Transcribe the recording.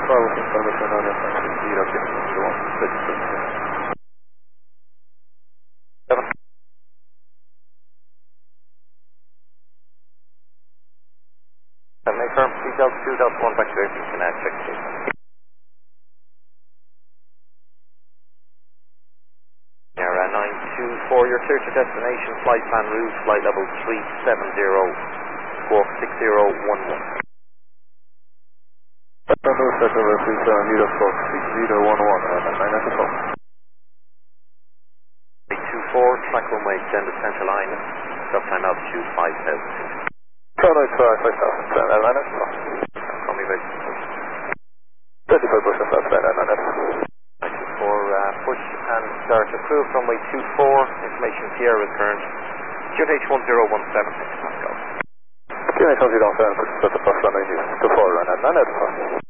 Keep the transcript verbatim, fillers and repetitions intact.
Bravo, information on your zero, zero, one, six, six, seven. Make firm, seat altitude, Delta one, back to aviation, uh, check two. Air nine two four, you're clear to destination, flight plan route, flight level three seven zero, squawk six zero one one. Number set over three seven zero, squawk six zero one one, and nine nine four. eight two four, track runway extended center line, stop time altitude five thousand feet. Contact five thousand, and nine nine four. Call me back. thirty-five percent left, and nine nine four. nine two four, uh, push and start approved, runway two four, information Sierra is current, Q N H one zero one seven, let's go. Q N H one zero one seven, push to the first runway two four, and nine nine four.